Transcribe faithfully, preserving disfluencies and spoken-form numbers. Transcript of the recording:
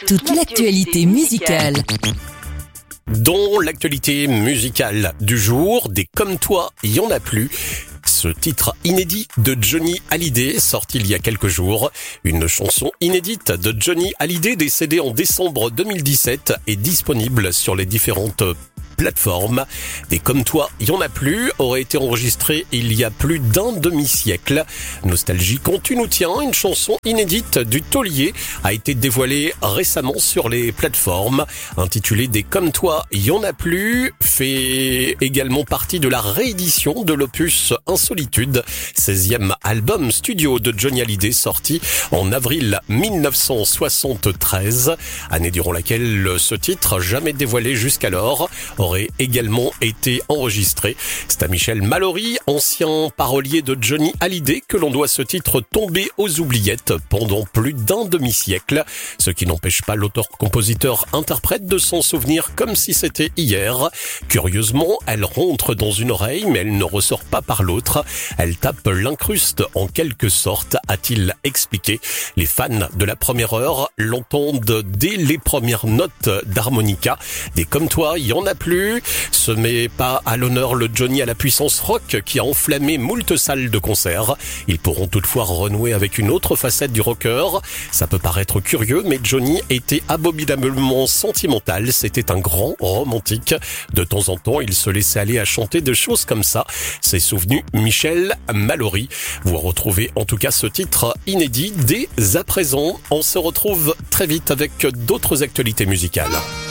Toute l'actualité musicale. Dont l'actualité musicale du jour, des Comme toi, il y en a plus. Ce titre inédit de Johnny Hallyday, sorti il y a quelques jours. Une chanson inédite de Johnny Hallyday, décédé en décembre deux mille dix-sept, est disponible sur les différentes plateformes. Des Comme toi, il y en a plus, aurait été enregistré il y a plus d'un demi-siècle. Nostalgie quand tu nous tiens, une chanson inédite du taulier a été dévoilée récemment sur les plateformes. Intitulée Des Comme toi, il y en a plus, fait également partie de la réédition de l'opus Insolitude, seizième album studio de Johnny Hallyday, sorti en avril mille neuf cent soixante-treize, année durant laquelle ce titre, jamais dévoilé jusqu'alors, aurait également été enregistré. C'est à Michel Mallory, ancien parolier de Johnny Hallyday, que l'on doit ce titre tombé aux oubliettes pendant plus d'un demi-siècle, ce qui n'empêche pas l'auteur-compositeur-interprète de s'en souvenir comme si c'était hier. Curieusement, elle rentre dans une oreille, mais elle ne ressort pas par l'autre. Elle tape l'incruste en quelque sorte, a-t-il expliqué. Les fans de la première heure l'entendent dès les premières notes d'harmonica. Des Comme toi, il y en a plus. Ce met pas à l'honneur le Johnny à la puissance rock qui a enflammé moult salles de concert. Ils pourront toutefois renouer avec une autre facette du rocker. Ça peut paraître curieux, mais Johnny était abominablement sentimental. C'était un grand romantique. De temps en temps, il se laissait aller à chanter de choses comme ça. C'est souvenu Michel Mallory. Vous retrouvez en tout cas ce titre inédit dès à présent. On se retrouve très vite avec d'autres actualités musicales.